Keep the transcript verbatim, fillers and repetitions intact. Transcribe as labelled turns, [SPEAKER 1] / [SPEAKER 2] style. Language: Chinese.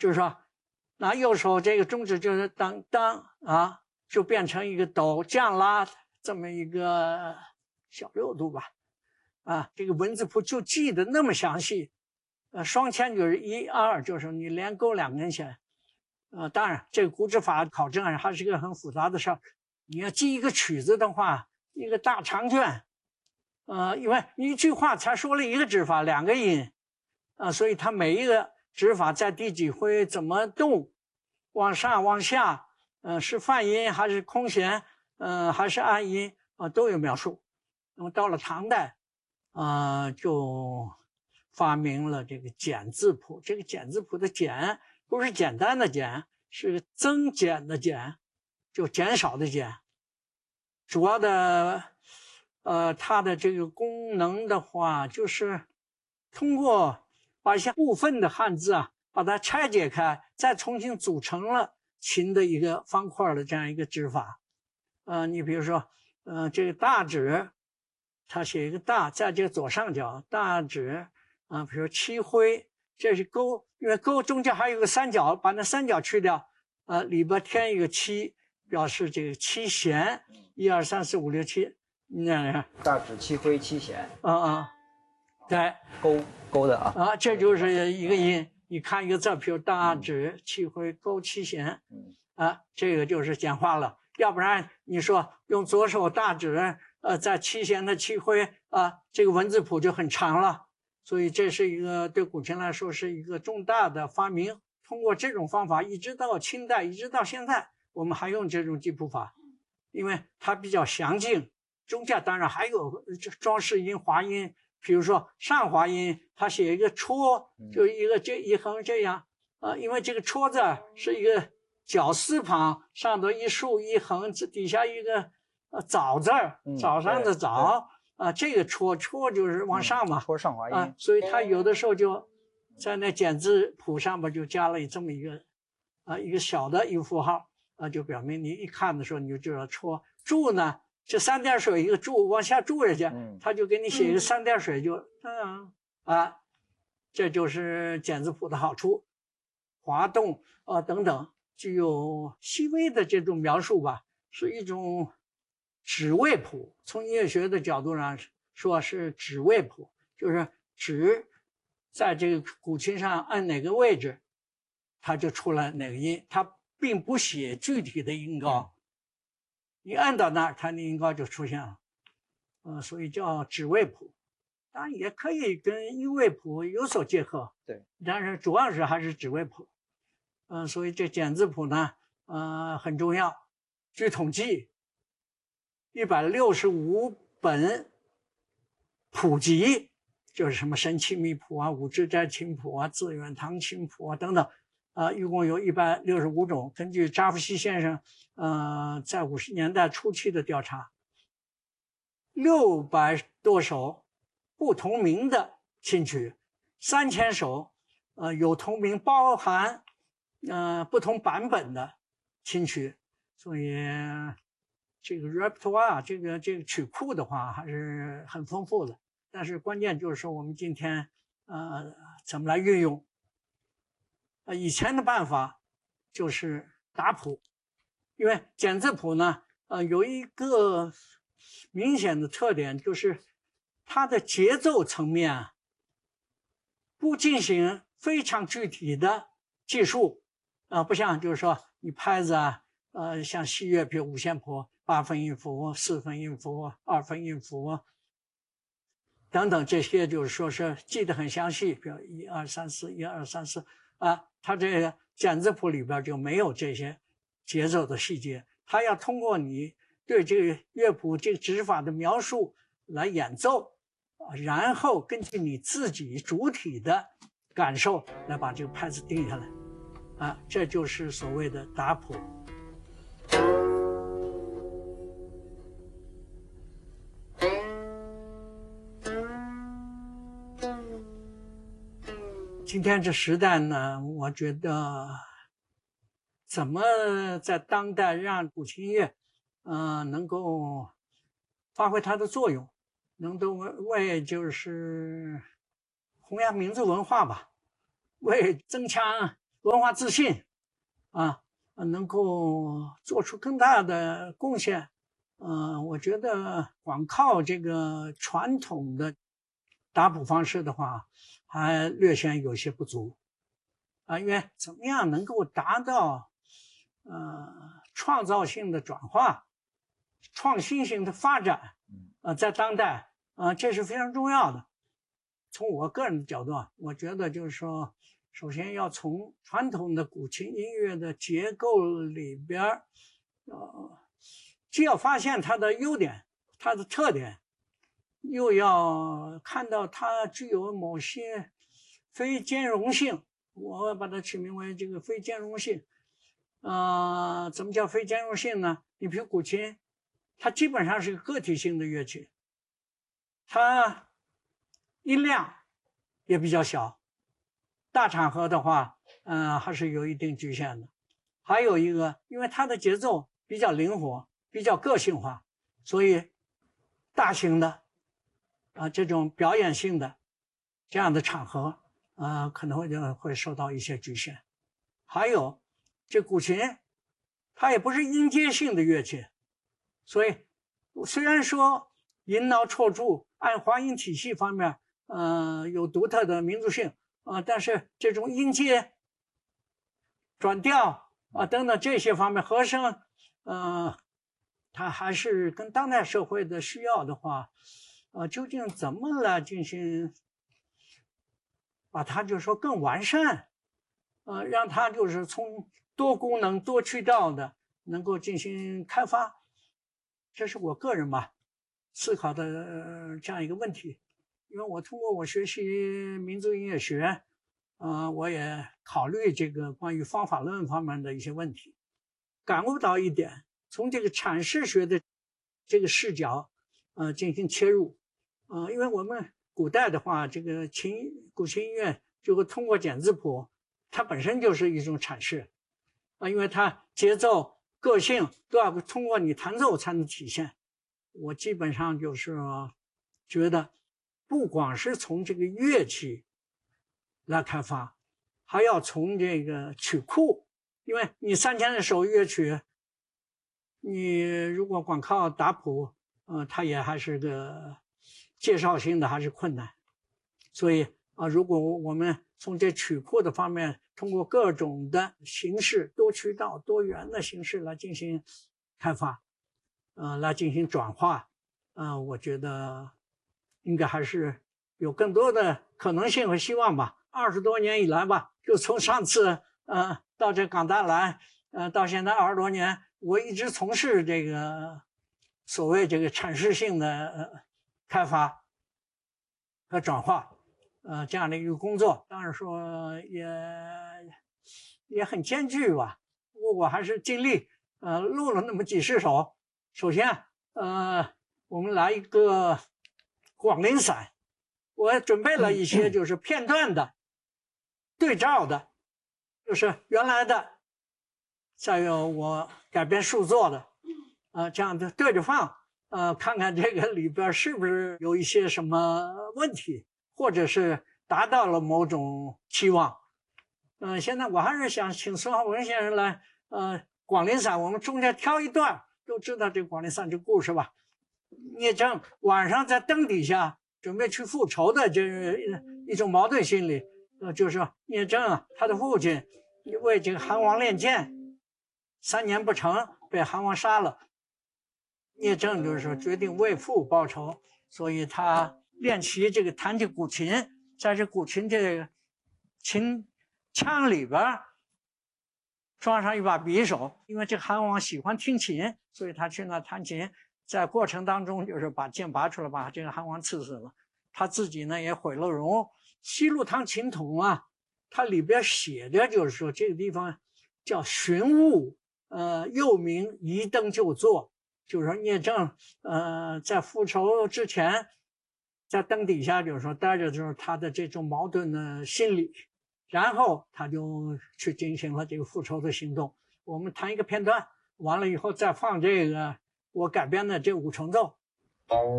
[SPEAKER 1] 就是说，拿右手这个中指就是当当啊，就变成一个哆降拉这么一个小六度吧。啊，这个文字谱就记得那么详细。呃，双签就是一二，就是你连勾两根弦。呃，当然，这个古指法考证还是个很复杂的事儿。你要记一个曲子的话，一个大长卷，呃，因为一句话才说了一个指法，两个音，啊、呃，所以它每一个指法在第几回怎么动，往上往下，呃，是泛音还是空弦，呃，还是按音啊、呃，都有描述。那么到了唐代，啊、呃，就发明了这个简字谱。这个简字谱的简不是简单的简，是增减的减，就减少的减。主要的，呃，它的这个功能的话，就是通过把一些部分的汉字啊，把它拆解开，再重新组成了秦的一个方块的这样一个指法。呃，你比如说，呃，这个大指，它写一个大，在这个左上角，大指啊、呃，比如七徽，这是勾，因为勾中间还有个三角，把那三角去掉，呃，里边添一个七，表示这个七弦，一二三四五六七，你看看，
[SPEAKER 2] 大指七徽七弦，
[SPEAKER 1] 啊啊，对，
[SPEAKER 2] 勾勾的啊，
[SPEAKER 1] 啊，这就是一个音。你看一个字，比如大指七徽勾七弦，
[SPEAKER 2] 嗯，
[SPEAKER 1] 啊，这个就是简化了。要不然你说用左手大指，呃，在七弦的七徽啊，这个文字谱就很长了。所以这是一个对古琴来说是一个重大的发明。通过这种方法，一直到清代，一直到现在，我们还用这种记谱法，因为它比较详尽。中间当然还有装饰音、滑音，比如说上滑音，它写一个戳，就一个这一横这样啊、呃，因为这个戳字是一个绞丝旁，上头一竖一横，底下一个呃早字儿，早上的早啊、呃，这个戳戳就是往上嘛，
[SPEAKER 2] 戳上滑音、
[SPEAKER 1] 呃，所以它有的时候就在那简字谱上面就加了这么一个啊、呃、一个小的一个符号啊、呃，就表明你一看的时候你就知道戳。注呢，这三点水一个注往下注下去，
[SPEAKER 2] 嗯，
[SPEAKER 1] 他就给你写一个三点水就嗯啊，这就是简字谱的好处，滑动啊、呃、等等。具有细微的这种描述吧，是一种指位谱。从音乐学的角度上说，是指位谱，就是指在这个古琴上按哪个位置，它就出了哪个音，它并不写具体的音高。你按到那儿，它的音高就出现了，呃，所以叫指位谱。当然也可以跟音位谱有所结合，
[SPEAKER 2] 对，
[SPEAKER 1] 但是主要是还是指位谱。嗯、呃，所以这简字谱呢，呃，很重要。据统计，一百六十五本谱集，就是什么申气密谱啊、五志斋琴谱啊、致远堂琴谱啊等等，啊、呃，一共有一百六十五种。根据扎夫西先生，呃，在五十年代初期的调查，六百多首不同名的琴曲，三千首，呃，有同名包含。呃，不同版本的琴曲，所以这个 repertoire 这个这个曲库的话还是很丰富的。但是关键就是说，我们今天呃怎么来运用？呃，以前的办法就是打谱，因为简字谱呢，呃，有一个明显的特点，就是它的节奏层面啊，不进行非常具体的计数。啊、呃，不像就是说你拍子啊，呃，像西乐，比如五线谱，八分音符、四分音符、二分音符等等这些，就是说是记得很详细，比如一二三四，一二三四啊，它这个简字谱里边就没有这些节奏的细节，它要通过你对这个乐谱这个指法的描述来演奏，啊，然后根据你自己主体的感受来把这个拍子定下来。啊，这就是所谓的打谱。今天这时代呢，我觉得怎么在当代让古琴乐，呃，能够发挥它的作用，能够为就是弘扬民族文化吧，为增强文化自信啊，能够做出更大的贡献。呃，我觉得光靠这个传统的打谱方式的话，还略显有些不足啊。因为怎么样能够达到呃创造性的转化、创新性的发展，呃，在当代啊、呃，这是非常重要的。从我个人的角度啊，我觉得就是说，首先要从传统的古琴音乐的结构里边，呃。既要发现它的优点、它的特点，又要看到它具有某些非兼容性，我把它取名为这个非兼容性。呃，怎么叫非兼容性呢？你比如古琴，它基本上是个个体性的乐器，它音量也比较小，大场合的话，呃，还是有一定局限的。还有一个，因为它的节奏比较灵活。比较个性化，所以大型的啊这种表演性的这样的场合啊，可能会就会受到一些局限。还有这古琴，它也不是音阶性的乐器，所以虽然说吟挠绰注按滑音体系方面，呃有独特的民族性啊、呃，但是这种音阶、转调啊等等这些方面和声，呃。它还是跟当代社会的需要的话，呃，究竟怎么来进行把它就是说更完善，呃，让它就是从多功能多渠道的能够进行开发，这是我个人吧思考的、呃、这样一个问题。因为我通过我学习民族音乐学，呃，我也考虑这个关于方法论方面的一些问题，感悟到一点。从这个阐释学的这个视角，呃，进行切入，呃，因为我们古代的话，这个琴古琴音乐就会通过简字谱，它本身就是一种阐释，啊、呃，因为它节奏、个性都要通过你弹奏才能体现。我基本上就是觉得，不光是从这个乐器来开发，还要从这个曲库，因为你三千首乐曲。你如果光靠打谱，呃，它也还是个介绍性的，还是困难。所以啊、呃，如果我们从这曲库的方面，通过各种的形式、多渠道、多元的形式来进行开发，呃，来进行转化，呃，我觉得应该还是有更多的可能性和希望吧。二十多年以来吧，就从上次呃到这港大来，呃，到现在二十多年。我一直从事这个所谓这个阐释性的呃开发和转化，呃，这样的一个工作，当然说也也很艰巨吧。不过我还是尽力呃录了那么几十首。首先，呃，我们来一个广陵散，我准备了一些就是片段的、对照的，就是原来的。再有我改编数作的，呃，这样的对着放，呃，看看这个里边是不是有一些什么问题，或者是达到了某种期望。嗯、呃，现在我还是想请孙浩文先生来，呃，广陵散我们中间挑一段，都知道这个广陵散这故事吧？聂政晚上在灯底下准备去复仇的这一种矛盾心理，呃，就是聂政啊，他的父亲为这个韩王练剑。三年不成，被韩王杀了。聂政就是说决定为父报仇，所以他练习这个弹起古琴，在这古琴这个琴腔里边装上一把匕首，因为这个韩王喜欢听琴，所以他去那弹琴，在过程当中就是把剑拔出来，把这个韩王刺死了。他自己呢也毁了容。西路堂琴筒啊，它里边写的就是说这个地方叫寻物。呃，又名移灯就坐，就是说聂政呃在复仇之前，在灯底下就是说待着，就是他的这种矛盾的心理，然后他就去进行了这个复仇的行动。我们弹一个片段，完了以后再放这个我改编的这五重奏。